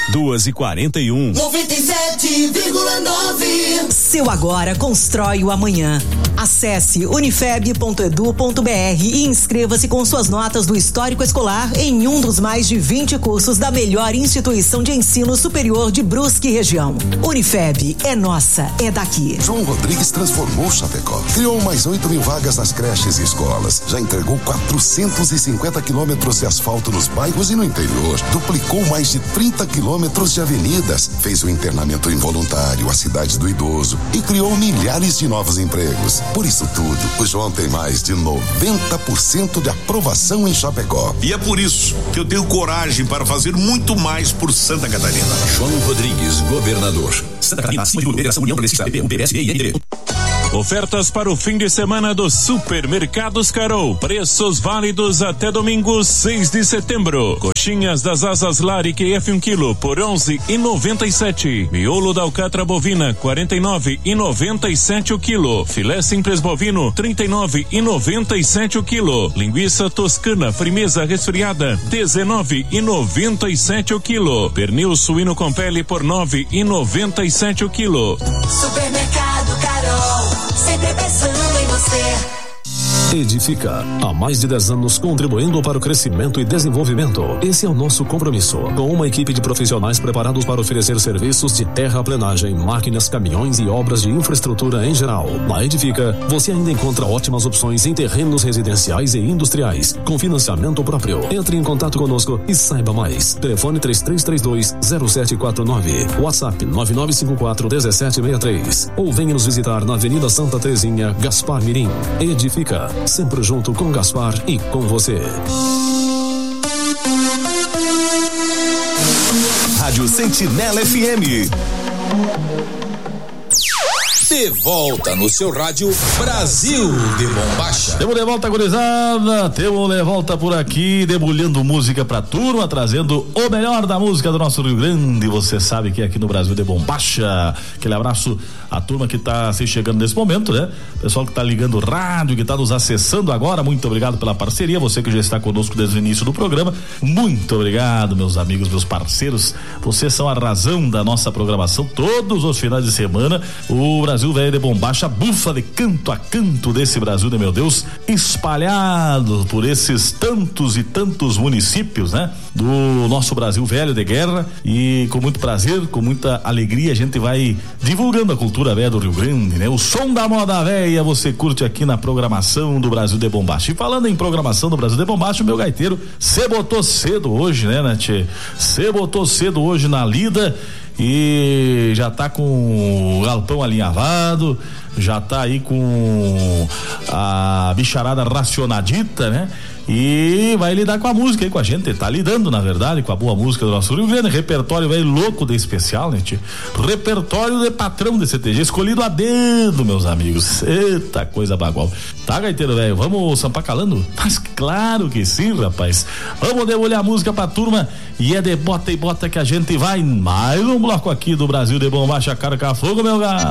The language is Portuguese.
2h41. 97,9. Seu agora constrói o amanhã. Acesse unifeb.edu.br e inscreva-se com suas notas do histórico escolar em um dos mais de 20 cursos da melhor instituição de ensino superior de Brusque região. Unifeb é nossa, é daqui. João Rodrigues transformou Chapecó. Criou mais 8.000 vagas nas creches e escolas. Já entregou 450 quilômetros de asfalto nos bairros e no interior. Duplicou mais de 30 quilômetros de avenidas. Fez o internamento involuntário, a cidade do idoso e criou milhares de novos empregos. Por isso tudo, o João tem mais de 90% de aprovação em Chapecó. E é por isso que eu tenho coragem para fazer muito mais por Santa Catarina. João Rodrigues, governador. Santa Catarina, acima de Federação União Progressista, PP, PSB e NDB. Ofertas para o fim de semana dos Supermercados Carol. Preços válidos até domingo, 6 de setembro. Coxinhas das asas Lari QF 1 kg por 11,97. Miolo da alcatra bovina 49,97 o quilo. Filé simples bovino 39,97 o quilo. Linguiça toscana frimeza resfriada 19,97 o quilo. Pernil suíno com pele por 9,97 o quilo. Supermercado Carol. Sempre pensando em você. Edifica, há mais de 10 anos contribuindo para o crescimento e desenvolvimento. Esse é o nosso compromisso, com uma equipe de profissionais preparados para oferecer serviços de terraplenagem, máquinas, caminhões e obras de infraestrutura em geral. Na Edifica, você ainda encontra ótimas opções em terrenos residenciais e industriais, com financiamento próprio. Entre em contato conosco e saiba mais. Telefone 3332-0749, WhatsApp 9954-1763, ou venha nos visitar na Avenida Santa Terezinha, Gaspar Mirim. Edifica, sempre junto com Gaspar e com você. Rádio Sentinela FM. De volta no seu rádio Brasil de Bombacha. Temos de volta, gurizada. Temos de volta por aqui, debulhando música pra turma, trazendo o melhor da música do nosso Rio Grande. Você sabe que é aqui no Brasil de Bombacha. Aquele abraço à turma que tá se chegando nesse momento, né? Pessoal que tá ligando o rádio, que tá nos acessando agora, muito obrigado pela parceria. Você que já está conosco desde o início do programa, muito obrigado, meus amigos, meus parceiros. Vocês são a razão da nossa programação todos os finais de semana. O Brasil Velho de Bombacha bufa de canto a canto desse Brasil, né, meu Deus, espalhado por esses tantos e tantos municípios, né, do nosso Brasil Velho de guerra. E com muito prazer, com muita alegria, a gente vai divulgando a cultura velha do Rio Grande, né? O som da moda velha você curte aqui na programação do Brasil de Bombacha. E falando em programação do Brasil de Bombacha, o meu gaiteiro se botou cedo hoje, né, Tchê? Se botou cedo hoje na lida e já tá com o galpão alinhavado, já tá aí com a bicharada racionadita, né? E vai lidar com a música aí com a gente, tá lidando, na verdade, com a boa música do nosso Rio Grande. Repertório velho louco de especial, né, tio? Repertório de patrão de CTG, escolhido a dedo, meus amigos. Eita, coisa bagual. Tá, gaiteiro velho, vamos sampar calando? Mas claro que sim, rapaz. Vamos debulhar a música pra turma e é de bota e bota que a gente vai. Mais um bloco aqui do Brasil de Bombacha, Carca Fogo, meu gato.